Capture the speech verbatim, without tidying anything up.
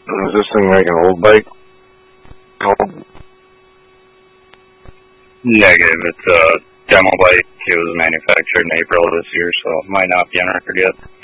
Is this thing like an old bike? Oh. Negative. It's a demo bike. It was manufactured in April of this year, so it might not be on record yet.